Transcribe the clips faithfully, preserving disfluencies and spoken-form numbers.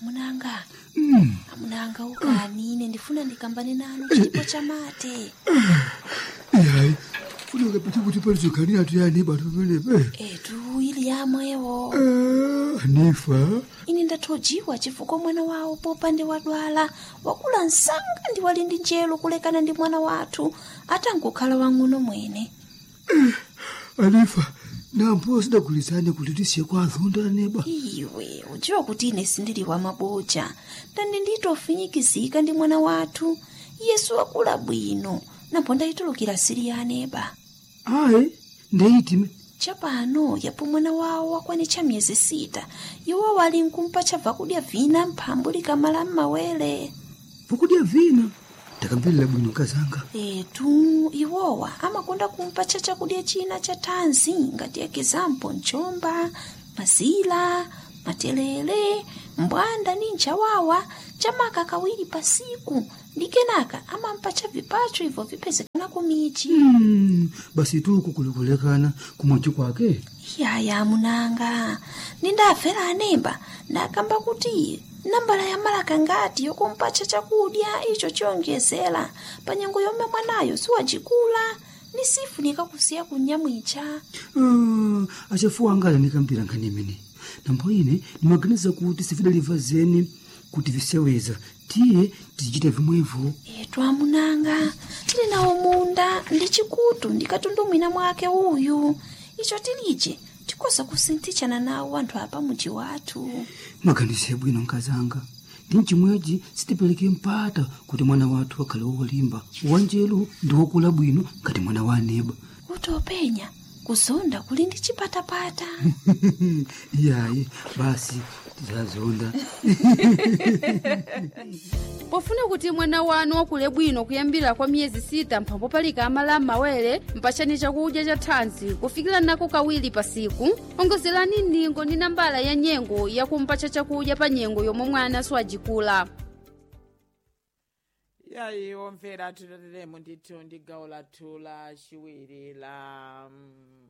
Amunanga. Mm. Amunanga ukani ine ndifuna ndikambane nanu chipo cha mate. Yayi. Funa ngapita kuti palizokani atu yani batu bene. Etu ili yamwewo. Ah, nifa. Ine ndathojiwa chifukwa mwana wawo popande wadwala wakula nsanga ndi wali ndi njelo kulekana ndi mwana wathu atangokhala wang'ono mwene. Anifa, nampo sidagulizane kuti tisiye kwa azonda neba. Iwe udziwa kuti ine sindili wa maboja ndandi nditofinyikizika ndi mwana wathu Yesu wakula bwino napo ndayitulukira siri ya aneba. Ayi, ndeyitime. Chapano yapo mwana wawo wakwanitcha miyezi sita iwo wali nkumpa chabva kudya vina mphambu likamala m'mawere. Vakudya vina ndakamverera bwino kazanga. Etu iwowa amakonda kumpa cha chakudya china cha thanzi ngati ekizampo nchomba, mazila, matelele, mbwanda ni nchawawa chamaka kawiri pasiku ndi kenaka amampa cha vipacho hivyo vipezekana kumichi. Hmm, basi tu kukulekulekana kumwachi kwake. Yaya munanga nindafera anemba ndakamba kuti nambala ya malaka ngati yokumpacha chakudya icho chongezera panyengo yomwe mwanayo siwajikula nisifunika kusiya kunyamwicha. Ah, achafuwa angala nikambira nkhani imene. Nambo ine nimaganiza kuti sifidaliva zeni kuti viseweza tiye tizichita vimwevo. Etu amunanga tili nawo munda ndi chikutu ndikatundumwina mwake uyu icho tilije tikosa kusinthitshana nawo anthu apa muji wathu. Maganize bwino nkazanga. Ndi mchimwechi sitipeleke mpata kuti mwana wathu akhale wolimba wanjelu ndi wokula bwino ngati mwana wa aneba. Utopenya kuzonda kuli ndi chipatapata. Iyayi basi tizazonda. Pofuna kuti mwana wanu wakule bwino kuyambira kwa miyezi sita mphambo palika amala m'mawere mpachani chakudya cha thanzi kufikira nako kawiri pasiku. Ongozerani ningo ndi nambala ya nyengo yakumpacha chakudya pa nyengo yomwe mwana siwajikula. Yayi omvera tutatemo ndithu ndi gawo lathu la chiwiri la mm,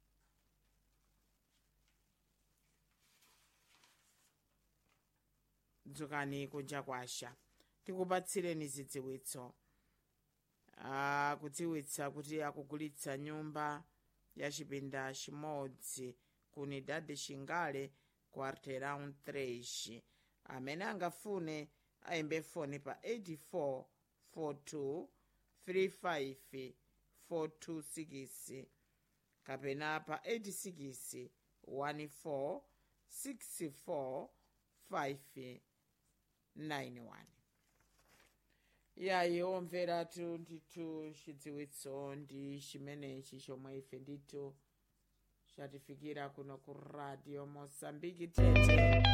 dzukani kunja kwasha tikupatsireni zidziwitso. Ah, kudziwitsa kuti akugulitsa nyumba ya chipinda chimodzi ku Unidade Xingale quarteirão três. Amene angafune aimbe foni pa eight four four two three five four two six kapena pa eight six one four six four five nine one. Yayi omvera tu ndithu chidziwitso ndi chimenechi chomwe ife ndithu chatifikira kuno ku Radio Mozambique Tete.